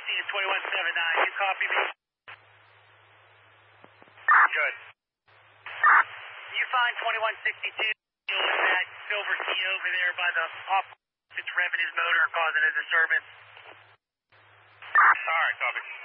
seeing 2179. You copy me? Good. You find 2162 with that silver key over there by the off. It's revving his motor and causing a disturbance. All right, copy.